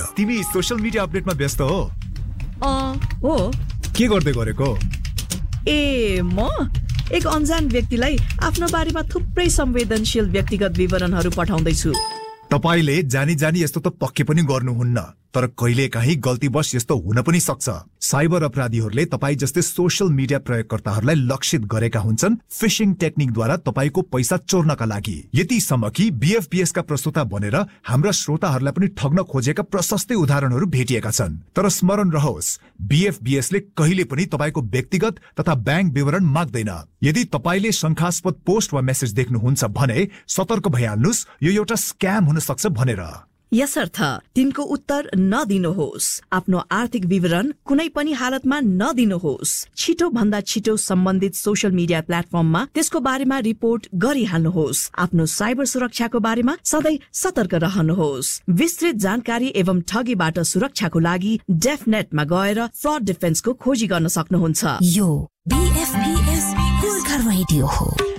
भयो। तिमी social media अपडेटमा व्यस्त हो? हो। के गर्दै गरेको? म एक अनजान व्यक्तिलाई आफ्नो बारेमा थुप्रै संवेदनशील व्यक्तिगत विवरणहरू पठाउँदैछु। तपाईले जानी जानी यस्तो त पक्कै पनि गर्नुहुन्न, तर कहिलेकाहीँ गल्तीवश यस्तो हुन पनि सक्छ। साइबर अपराधीहरूले तपाई जस्तै सोशल मिडिया प्रयोगकर्ताहरूलाई लक्षित गरेका हुन्छन् फिशिङ टेक्निकद्वारा तपाईको पैसा चोर्नका लागि। यतिसम्म कि बीएफपीएस का प्रस्तोता बनेर हाम्रा श्रोताहरूलाई पनि ठग्न खोजेका प्रशस्तै उदाहरणहरू भेटिएका छन्। तर स्मरण रहोस्, बीएफपीएस ले कहिले पनि तपाईको व्यक्तिगत तथा ब्याङ्क विवरण माग्दैन। यदि तपाईले शंकास्पद पोस्ट वा मेसेज देख्नुहुन्छ भने सतर्क भइहाल्नुस्, यो एउटा स्क्याम हुन सक्छ भनेर। यसर्थ तिनको उत्तर नदिनुहोस्। आफ्नो आर्थिक विवरण कुनै पनि हालतमा नदिनुहोस्। छिटो भन्दा छिटो सम्बन्धित सोशल मिडिया प्लेटफर्ममा त्यसको बारेमा रिपोर्ट गरिहाल्नुहोस्। आफ्नो साइबर सुरक्षाको बारेमा सधैँ सतर्क रहनुहोस्। विस्तृत जानकारी एवं ठगीबाट सुरक्षाको लागि डेफनेटमा गएर फ्रड डिफेन्सको खोजी गर्न सक्नुहुन्छ। यो बीएफपीएस गोर्खा रेडियो हो।